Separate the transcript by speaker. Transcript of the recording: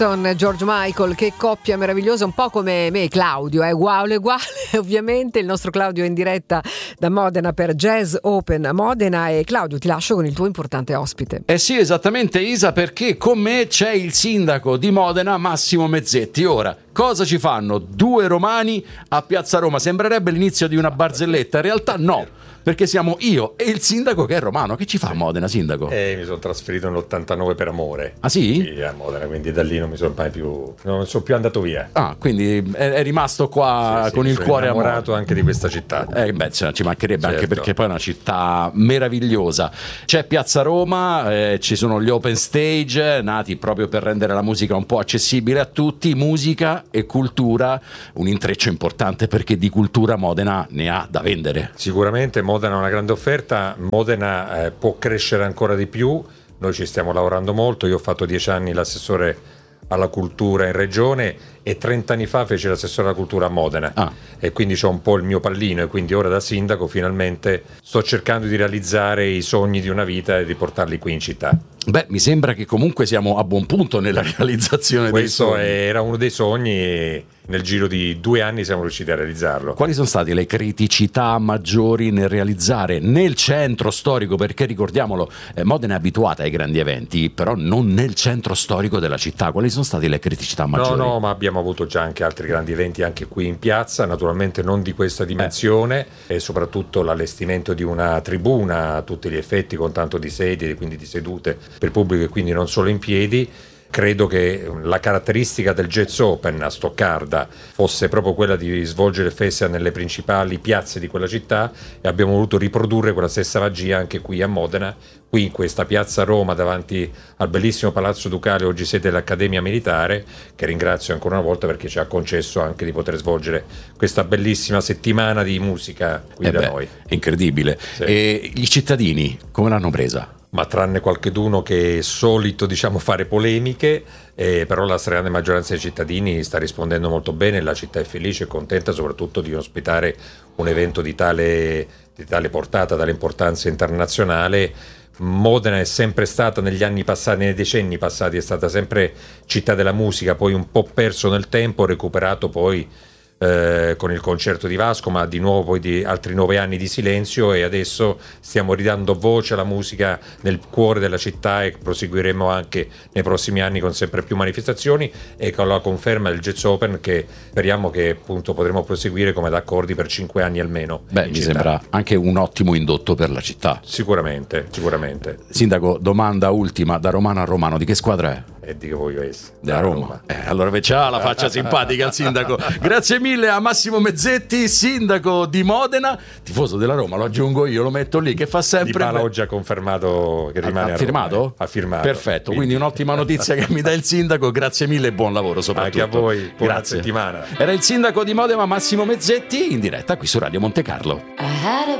Speaker 1: George Michael, che coppia meravigliosa, un po' come me e Claudio, uguale. Ovviamente il nostro Claudio è in diretta da Modena per Jazz Open a Modena, e Claudio, ti lascio con il tuo importante ospite.
Speaker 2: Sì, esattamente, Isa, perché con me c'è il sindaco di Modena, Massimo Mezzetti. Ora, cosa ci fanno due romani a Piazza Roma? Sembrerebbe l'inizio di una barzelletta, in realtà no, perché siamo io e il sindaco che è romano. Che ci fa a Modena, sindaco?
Speaker 3: Mi sono trasferito nell'89 per amore.
Speaker 2: Ah sì?
Speaker 3: Sì, a Modena, quindi da lì non sono più andato via.
Speaker 2: Ah, quindi è rimasto qua, sì, con il cuore
Speaker 3: innamorato anche di questa città.
Speaker 2: Ci mancherebbe, certo. Anche perché poi è una città meravigliosa. C'è Piazza Roma, ci sono gli open stage nati proprio per rendere la musica un po' accessibile a tutti. Musica e cultura, un intreccio importante, perché di cultura Modena ne ha da vendere.
Speaker 3: Sicuramente Modena ha una grande offerta, Modena può crescere ancora di più, noi ci stiamo lavorando molto. Io ho fatto 10 anni l'assessore alla cultura in regione e 30 anni fa feci l'assessore alla cultura a Modena, e quindi c'ho un po' il mio pallino, e quindi ora da sindaco finalmente sto cercando di realizzare i sogni di una vita e di portarli qui in città.
Speaker 2: Beh, mi sembra che comunque siamo a buon punto nella realizzazione dei sogni.
Speaker 3: Questo era uno dei sogni e nel giro di 2 anni siamo riusciti a realizzarlo.
Speaker 2: Quali sono state le criticità maggiori nel realizzare nel centro storico? Perché ricordiamolo, Modena è abituata ai grandi eventi, però non nel centro storico della città. Quali sono state le criticità maggiori?
Speaker 3: No, ma abbiamo avuto già anche altri grandi eventi anche qui in piazza, naturalmente non di questa dimensione, e soprattutto l'allestimento di una tribuna a tutti gli effetti, con tanto di sedie, quindi di sedute per il pubblico, e quindi non solo in piedi. Credo che la caratteristica del Jazz Open a Stoccarda fosse proprio quella di svolgere il festival nelle principali piazze di quella città, e abbiamo voluto riprodurre quella stessa magia anche qui a Modena, qui in questa piazza Roma, davanti al bellissimo Palazzo Ducale, oggi sede dell'Accademia Militare, che ringrazio ancora una volta perché ci ha concesso anche di poter svolgere questa bellissima settimana di musica qui da noi.
Speaker 2: Incredibile. Sì. E i cittadini come l'hanno presa?
Speaker 3: Ma tranne qualcheduno che è solito, fare polemiche, però la stragrande maggioranza dei cittadini sta rispondendo molto bene. La città è felice e contenta soprattutto di ospitare un evento di tale portata, tale importanza internazionale. Modena è sempre stata negli anni passati, nei decenni passati, è stata sempre città della musica, poi un po' perso nel tempo, recuperato poi con il concerto di Vasco, ma di nuovo poi di altri 9 anni di silenzio, e adesso stiamo ridando voce alla musica nel cuore della città, e proseguiremo anche nei prossimi anni con sempre più manifestazioni, e con la conferma del Jazz Open, che speriamo che appunto potremo proseguire come d'accordi per 5 anni almeno.
Speaker 2: Mi sembra anche un ottimo indotto per la città.
Speaker 3: Sicuramente.
Speaker 2: Sindaco, domanda ultima, da romano a romano, di che squadra è?
Speaker 3: E di che voglio essere?
Speaker 2: Della Roma. Allora c'ha la faccia simpatica il sindaco. Grazie mille a Massimo Mezzetti, sindaco di Modena, tifoso della Roma, lo aggiungo io, lo metto lì, che fa sempre.
Speaker 3: Dybala oggi ha confermato che rimane a Roma.
Speaker 2: Firmato?
Speaker 3: Ha firmato.
Speaker 2: Perfetto, quindi un'ottima notizia che mi dà il sindaco. Grazie mille e buon lavoro soprattutto.
Speaker 3: Anche a voi, buona
Speaker 2: Grazie.
Speaker 3: settimana.
Speaker 2: Era il sindaco di Modena, Massimo Mezzetti, in diretta qui su Radio Monte Carlo.